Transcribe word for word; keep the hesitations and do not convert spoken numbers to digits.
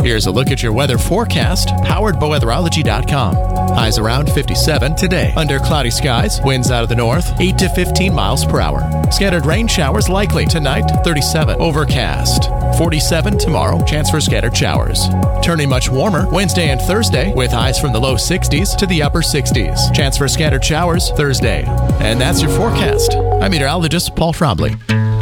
Here's a look at your weather forecast, powered by weatherology dot com. Highs around fifty-seven today. Under cloudy skies, winds out of the north, eight to fifteen miles per hour. Scattered rain showers likely tonight, thirty-seven. Overcast, forty-seven tomorrow. Chance for scattered showers. Turning much warmer Wednesday and Thursday, with highs from the low sixties to the upper sixties. Chance for scattered showers Thursday. And that's your forecast. I'm meteorologist Paul Trombley.